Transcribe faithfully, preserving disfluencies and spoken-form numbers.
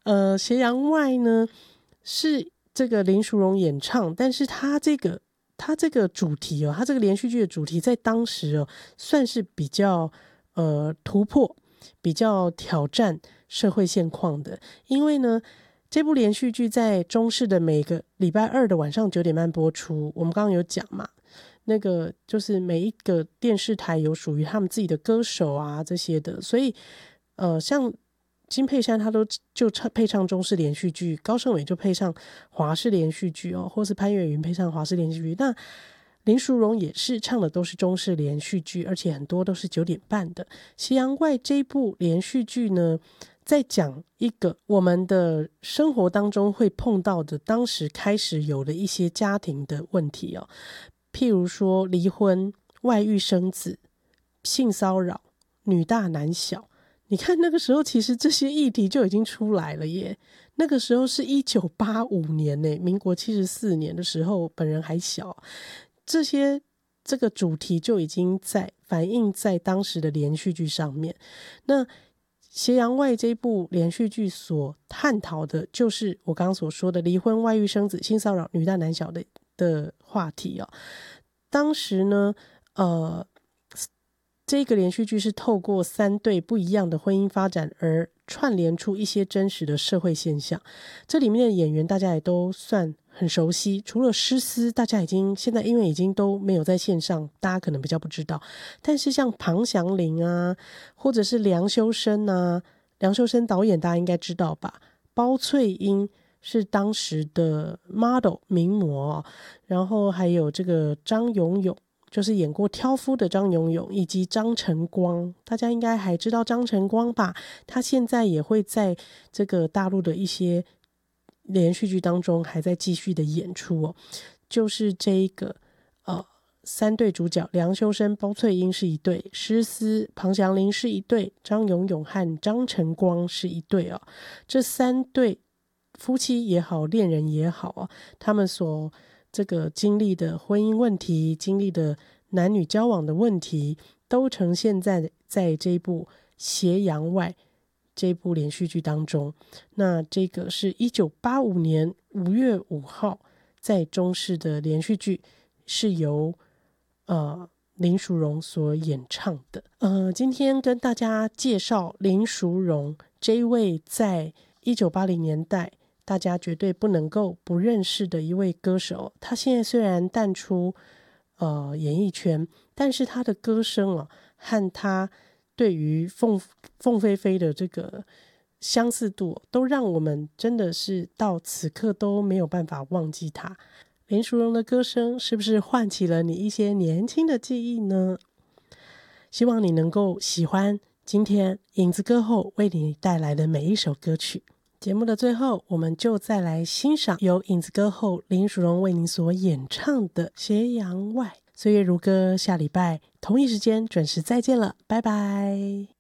呃，斜阳外呢是这个林淑荣演唱，但是他这个他这个主题哦，他这个连续剧的主题在当时哦算是比较呃突破，比较挑战社会现况的。因为呢这部连续剧在中视的每个礼拜二的晚上九点半播出，我们刚刚有讲嘛，那个就是每一个电视台有属于他们自己的歌手啊这些的，所以呃像金佩珊他都就唱配唱中式连续剧，高胜伟就配上华视连续剧哦，或是潘越云配上华视连续剧，那林淑荣也是唱的都是中式连续剧，而且很多都是九点半的。斜阳外这一部连续剧呢，在讲一个我们的生活当中会碰到的当时开始有的一些家庭的问题哦，譬如说离婚、外遇生子、性骚扰、女大男小。你看那个时候其实这些议题就已经出来了耶，那个时候是一九八五年耶，民国七十四年的时候，本人还小，这些这个主题就已经在反映在当时的连续剧上面。那斜阳外这部连续剧所探讨的就是我刚刚所说的离婚、外遇生子、性骚扰、女大男小的的话题哦。当时呢呃这个连续剧是透过三对不一样的婚姻发展而串联出一些真实的社会现象，这里面的演员大家也都算很熟悉，除了诗思大家已经现在因为已经都没有在线上，大家可能比较不知道，但是像庞祥林啊或者是梁修身啊，梁修身导演大家应该知道吧，包翠英是当时的 model 名模、哦、然后还有这个张永永，就是演过挑夫的张永永，以及张晨光，大家应该还知道张晨光吧，他现在也会在这个大陆的一些连续剧当中还在继续的演出哦。就是这一个呃三对主角，梁修身、包翠英是一对，诗思、庞祥林是一对，张永永和张晨光是一对哦。这三对夫妻也好，恋人也好啊，他们所这个经历的婚姻问题，经历的男女交往的问题，都呈现在在这一部斜阳外这一部连续剧当中。那这个是一九八五年五月五号在中视的连续剧，是由呃林淑荣所演唱的。呃，今天跟大家介绍林淑荣这一位在一九八零年代大家绝对不能够不认识的一位歌手。他现在虽然淡出呃演艺圈，但是他的歌声啊，和他对于凤凤飞飞的这个相似度，都让我们真的是到此刻都没有办法忘记他。林淑荣的歌声是不是唤起了你一些年轻的记忆呢？希望你能够喜欢今天影子歌后为你带来的每一首歌曲。节目的最后，我们就再来欣赏由影子歌后林淑荣为您所演唱的《斜阳外》。岁月如歌，下礼拜同一时间准时再见了，拜拜。